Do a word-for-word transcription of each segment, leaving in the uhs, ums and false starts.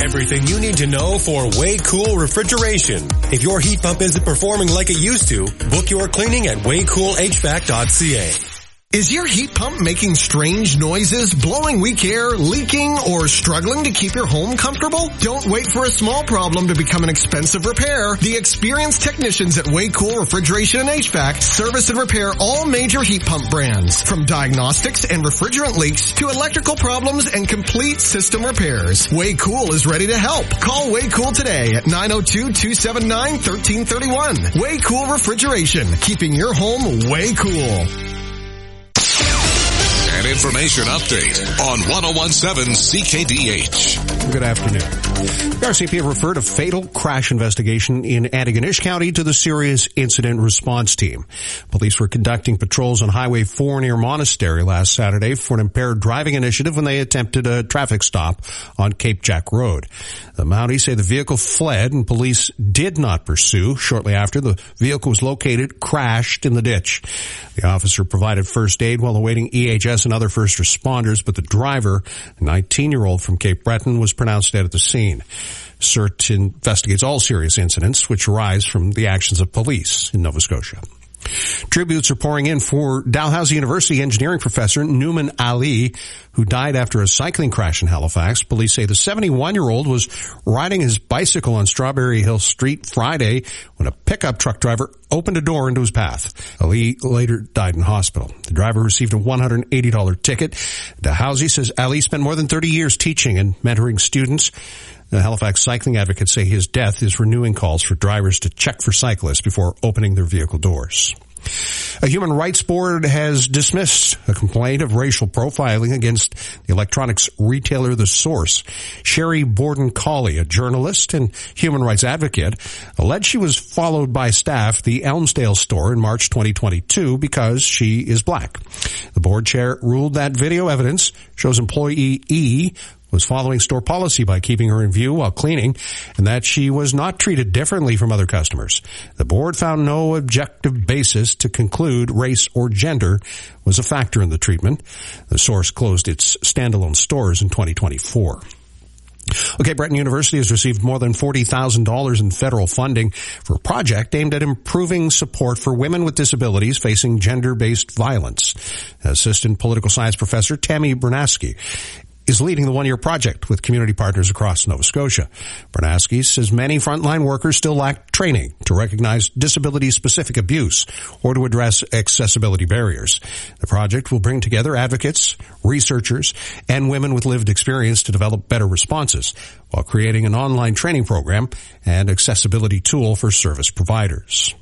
Everything you need to know for Way Cool Refrigeration. If your heat pump isn't performing like it used to, book your cleaning at way cool h v a c dot c a. Is your heat pump making strange noises, blowing weak air, leaking, or struggling to keep your home comfortable? Don't wait for a small problem to become an expensive repair. The experienced technicians at Way Cool Refrigeration and H V A C service and repair all major heat pump brands, from diagnostics and refrigerant leaks to electrical problems and complete system repairs. Way Cool is ready to help. Call Way Cool today at nine oh two, two seven nine, one three three one. Way Cool Refrigeration, keeping your home way cool. An information update on ten seventeen C K D H. Good afternoon. The R C M P referred a fatal crash investigation in Antigonish County to the Serious Incident Response Team. Police were conducting patrols on Highway four near Monastery last Saturday for an impaired driving initiative when they attempted a traffic stop on Cape Jack Road. The Mounties say the vehicle fled and police did not pursue. Shortly after, the vehicle was located, crashed in the ditch. The officer provided first aid while awaiting E H S and other first responders, but the driver, a nineteen-year-old from Cape Breton, was pronounced dead at the scene. CERT investigates all serious incidents which arise from the actions of police in Nova Scotia. Tributes are pouring in for Dalhousie University engineering professor Nouman Ali, who died after a cycling crash in Halifax. Police say the seventy-one-year-old was riding his bicycle on Strawberry Hill Street Friday when a pickup truck driver opened a door into his path. Ali later died in hospital. The driver received a one hundred eighty dollars ticket. Dalhousie says Ali spent more than thirty years teaching and mentoring students. The Halifax cycling advocates say his death is renewing calls for drivers to check for cyclists before opening their vehicle doors. A human rights board has dismissed a complaint of racial profiling against the electronics retailer The Source. Sherry Borden-Colley, a journalist and human rights advocate, alleged she was followed by staff at the Elmsdale store in March twenty twenty-two because she is black. The board chair ruled that video evidence shows employee E was following store policy by keeping her in view while cleaning, and that she was not treated differently from other customers. The board found no objective basis to conclude race or gender was a factor in the treatment. The Source closed its standalone stores in twenty twenty-four. Okay, Breton University has received more than forty thousand dollars in federal funding for a project aimed at improving support for women with disabilities facing gender-based violence. Assistant Political Science Professor Tammy Bernaski is leading the one-year project with community partners across Nova Scotia. Bernaski says many frontline workers still lack training to recognize disability-specific abuse or to address accessibility barriers. The project will bring together advocates, researchers, and women with lived experience to develop better responses while creating an online training program and accessibility tool for service providers.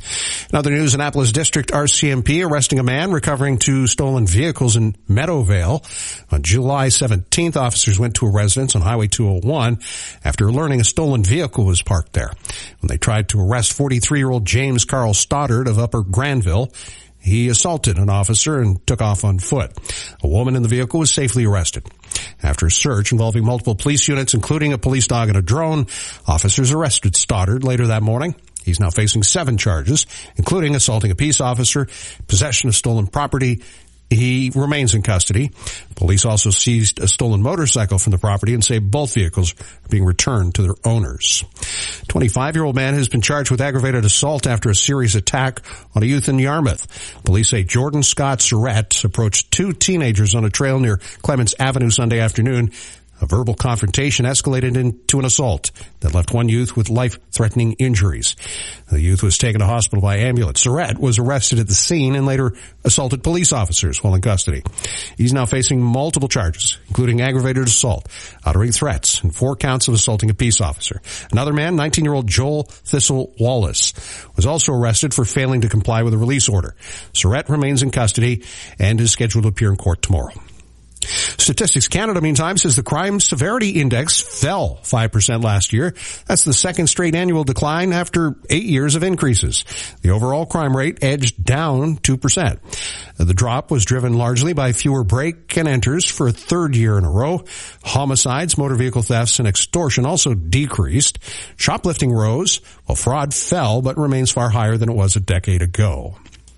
In other news, Annapolis District R C M P arresting a man recovering two stolen vehicles in Meadowvale. On July seventeenth, officers went to a residence on Highway two oh one after learning a stolen vehicle was parked there. When they tried to arrest forty-three-year-old James Carl Stoddard of Upper Granville, he assaulted an officer and took off on foot. A woman in the vehicle was safely arrested. After a search involving multiple police units, including a police dog and a drone, officers arrested Stoddard later that morning. He's now facing seven charges, including assaulting a peace officer, possession of stolen property. He remains in custody. Police also seized a stolen motorcycle from the property and say both vehicles are being returned to their owners. twenty-five-year-old man has been charged with aggravated assault after a serious attack on a youth in Yarmouth. Police say Jordan Scott Surratt approached two teenagers on a trail near Clements Avenue Sunday afternoon. A verbal confrontation escalated into an assault that left one youth with life-threatening injuries. The youth was taken to hospital by ambulance. Surratt was arrested at the scene and later assaulted police officers while in custody. He's now facing multiple charges, including aggravated assault, uttering threats, and four counts of assaulting a peace officer. Another man, nineteen-year-old Joel Thistle Wallace, was also arrested for failing to comply with a release order. Surratt remains in custody and is scheduled to appear in court tomorrow. Statistics Canada, meantime, says the crime severity index fell five percent last year. That's the second straight annual decline after eight years of increases. The overall crime rate edged down two percent. The drop was driven largely by fewer break and enters for a third year in a row. Homicides, motor vehicle thefts, and extortion also decreased. Shoplifting rose, while fraud fell but remains far higher than it was a decade ago.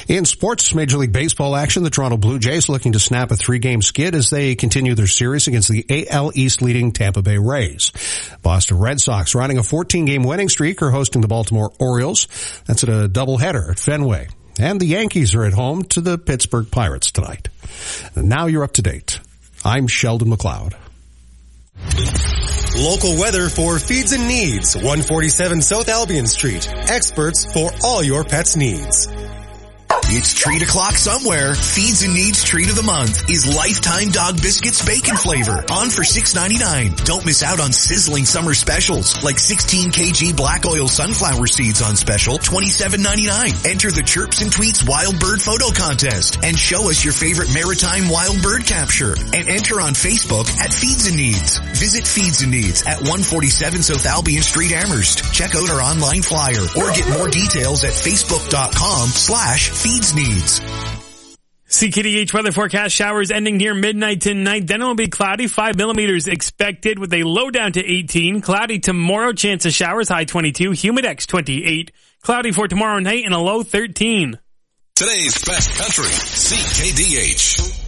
In sports, Major League Baseball action, the Toronto Blue Jays looking to snap a three-game skid as they continue their series against the A L East leading Tampa Bay Rays. Boston Red Sox riding a fourteen-game winning streak are hosting the Baltimore Orioles. That's at a doubleheader at Fenway. And the Yankees are at home to the Pittsburgh Pirates tonight. And now you're up to date. I'm Sheldon McLeod. Local weather for Feeds and Needs, one forty-seven South Albion Street. Experts for all your pets' needs. It's treat o'clock somewhere. Feeds and Needs Treat of the Month is Lifetime Dog Biscuits Bacon Flavor, on for six ninety-nine. Don't miss out on sizzling summer specials like sixteen kilogram black oil sunflower seeds on special, twenty-seven ninety-nine. Enter the Chirps and Tweets Wild Bird Photo Contest and show us your favorite maritime wild bird capture. And enter on Facebook at Feeds and Needs. Visit Feeds and Needs at one forty-seven South Albion Street, Amherst. Check out our online flyer or get more details at facebook.com slash Feeds Needs. C K D H weather forecast: showers ending near midnight tonight. Then it will be cloudy, five millimeters expected with a low down to eighteen. Cloudy tomorrow, chance of showers, high twenty-two. Humidex twenty-eight. Cloudy for tomorrow night and a low thirteen. Today's best country, C K D H.